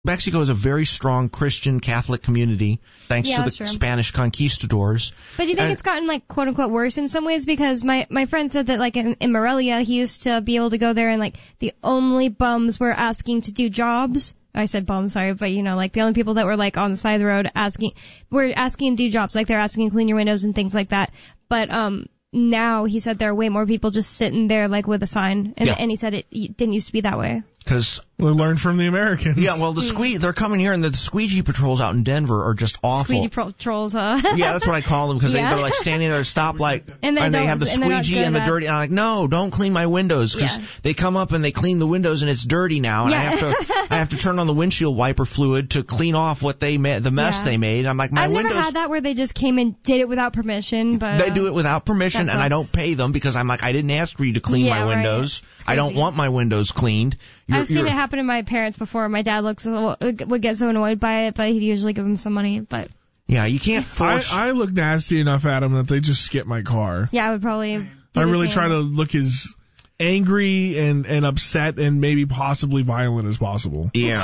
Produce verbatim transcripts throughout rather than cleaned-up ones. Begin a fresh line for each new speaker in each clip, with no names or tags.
Mexico is a very strong Christian Catholic community, thanks
yeah,
to the
true.
Spanish conquistadors.
But do you think
and,
it's gotten, like, quote-unquote worse in some ways? Because my, my friend said that, like, in, in Morelia, he used to be able to go there and, like, the only bums were asking to do jobs. I said bums, sorry, but, you know, like, the only people that were, like, on the side of the road asking, were asking to do jobs. Like, they're asking to clean your windows and things like that. But, um... now, he said there are way more people just sitting there, like, with a sign. And,
yeah.
and he said it didn't used to be that way.
Because
we learned from the Americans.
Yeah, well, the sque- they're coming here, and the squeegee patrols out in Denver are just awful.
Squeegee patrols, huh?
Yeah, that's what I call them, because
yeah.
they, they're, like, standing there at a stoplight,
and,
and they have the
and
squeegee and the dirty, and I'm like, no, don't clean my windows, because
yeah.
they come up and they clean the windows, and it's dirty now, and
yeah.
I have to I have to turn on the windshield wiper fluid to clean off what they made, the mess
yeah.
they made. I'm like, my
I've
windows...
never had that where they just came and did it without permission, but...
They
uh,
do it without permission, and I don't pay them, because I'm like, I didn't ask for you to clean
yeah,
my windows.
Right.
I don't want my windows cleaned. You're,
I've seen
you're,
it happen to my parents before. My dad looks would get so annoyed by it, but he'd usually give them some money. But
yeah, you can't force.
I, I look nasty enough at them that they just skip my car.
Yeah, I would probably. Do
I
the
really
same.
try to look as angry and and upset and maybe possibly violent as possible.
Yeah.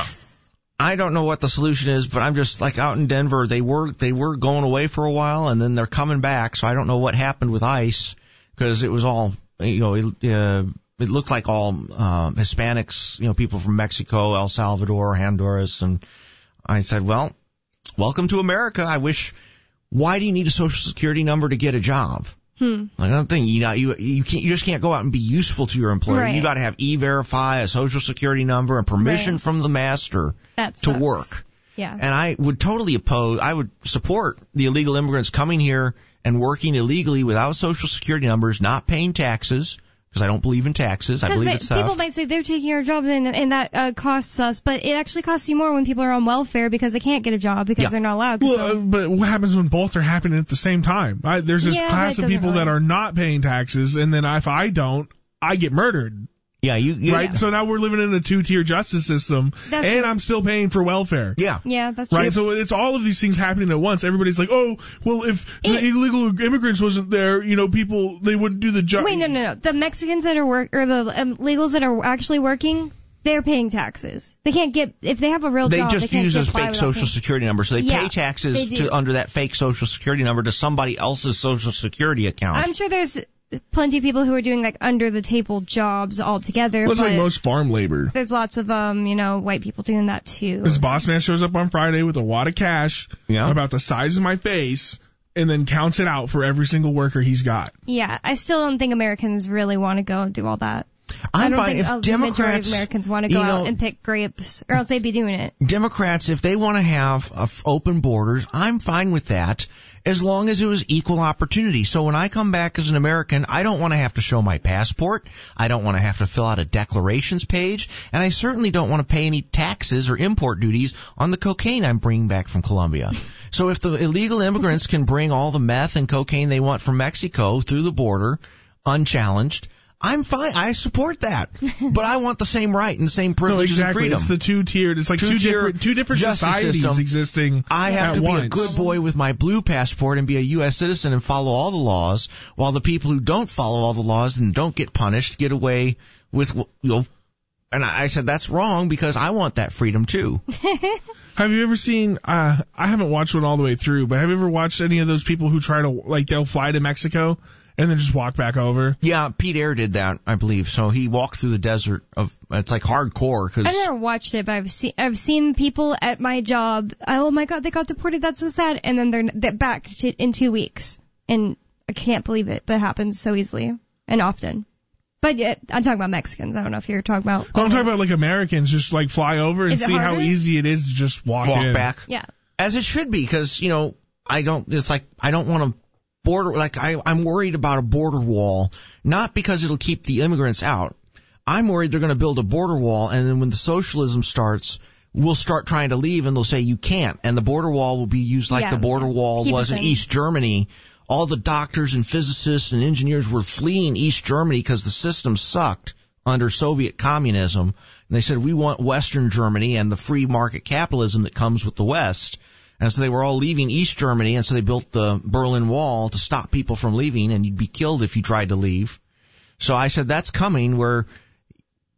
I don't know what the solution is, but I'm just like out in Denver. They were they were going away for a while, and then they're coming back. So I don't know what happened with ICE, because it was all, you know, it, uh, it looked like all uh, Hispanics, you know, people from Mexico, El Salvador, Honduras, and I said, well, welcome to America. I wish. Why do you need a social security number to get a job?
Hmm.
Like, I don't think you know you you can't you just can't go out and be useful to your employer.
Right.
You got to have E-Verify, a social security number, and permission
right.
from the master
that
to
sucks.
work.
Yeah.
And I would totally oppose. I would support the illegal immigrants coming here and working illegally without social security numbers, not paying taxes. Because I don't believe in taxes. I believe
they,
it's theft.
People might say they're taking our jobs and, and that uh, costs us, but it actually costs you more when people are on welfare because they can't get a job because
yeah.
they're not allowed.
Well,
so.
uh, but what happens when both are happening at the same time? I, there's this
yeah,
class of people
really.
that are not paying taxes, and then if I don't, I get murdered.
Yeah, you, you
right.
Yeah.
So now we're living in a two-tier justice system,
that's
and
true.
I'm still paying for welfare.
Yeah,
yeah, that's
right.
true.
So it's all of these things happening at once. Everybody's like, "Oh, well, if
it,
the illegal immigrants wasn't there, you know, people they wouldn't do the job."
Wait, no, no, no. The Mexicans that are work or the um, illegals that are actually working, they're paying taxes. They can't get if they have a real
they
job.
just
they
use a
just
fake social
paying.
security number, so they
yeah,
pay taxes
they
to under that fake social security number to somebody else's social security account.
I'm sure there's plenty of people who are doing like under the table jobs altogether.
Well, it's
but
like most farm labor.
There's lots of um, you know, white people doing that too.
This boss man shows up on Friday with a wad of cash
yeah.
about the size of my face, and then counts it out for every single worker he's got.
Yeah, I still don't think Americans really want to go and do all that.
I'm
I don't
fine
think
if
a
Democrats,
majority of Americans want to go
you know,
out and pick grapes, or else they'd be doing it.
Democrats, if they want to have uh, open borders, I'm fine with that, as long as it was equal opportunity. So when I come back as an American, I don't want to have to show my passport. I don't want to have to fill out a declarations page, and I certainly don't want to pay any taxes or import duties on the cocaine I'm bringing back from Colombia. So if the illegal immigrants can bring all the meth and cocaine they want from Mexico through the border unchallenged, I'm fine. I support that. But I want the same right and the same privileges
no, exactly.
and freedom.
It's the two-tiered. It's like two,
Two-tier
different, two different societies
system.
existing
I have
at
to
once.
be a good boy with my blue passport and be a U S citizen and follow all the laws, while the people who don't follow all the laws and don't get punished get away with, you know. And I said that's wrong because I want that freedom too.
Have you ever seen, uh, I haven't watched one all the way through, but have you ever watched any of those people who try to, like, they'll fly to Mexico and then just walk back over?
Yeah, Pete Eyre did that, I believe. So he walked through the desert of, it's like hardcore. Cause
I've never watched it, but I've seen I've seen people at my job. Oh my God, they got deported. That's so sad. And then they're, they're back to, in two weeks, and I can't believe it, but it happens so easily and often. But yeah, I'm talking about Mexicans. I don't know if you're talking about.
No, I'm talking about like Americans just like fly over and
Is it
see how
harder?
easy it is to just walk,
walk
in.
back.
Yeah.
As it should be, because, you know, I don't, it's like, I don't want to border, like, I, I'm worried about a border wall, not because it'll keep the immigrants out. I'm worried they're going to build a border wall, and then when the socialism starts, we'll start trying to leave, and they'll say you can't, and the border wall will be used like
Yeah.
the border wall
Keep
was
the
in
same.
East Germany. All the doctors and physicists and engineers were fleeing East Germany because the system sucked under Soviet communism. And they said, we want Western Germany and the free market capitalism that comes with the West. And so they were all leaving East Germany, and so they built the Berlin Wall to stop people from leaving, and you'd be killed if you tried to leave. So I said, that's coming, where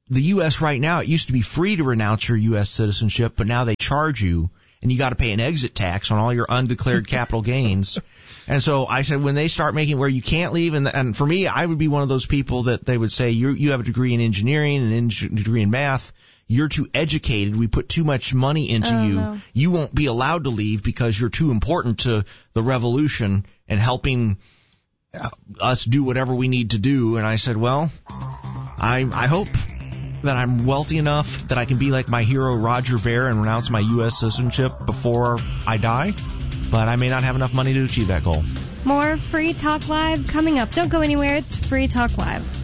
the U S right now, it used to be free to renounce your U S citizenship, but now they charge you, and you got to pay an exit tax on all your undeclared capital gains. And so I said, when they start making where you can't leave, and, and for me, I would be one of those people that they would say, you you have a degree in engineering and a degree in math. You're too educated. We put too much money into
oh,
you.
No.
You won't be allowed to leave because you're too important to the revolution and helping us do whatever we need to do. And I said, well, I I hope that I'm wealthy enough that I can be like my hero Roger Ver and renounce my U S citizenship before I die, but I may not have enough money to achieve that goal.
More Free Talk Live coming up. Don't go anywhere. It's Free Talk Live.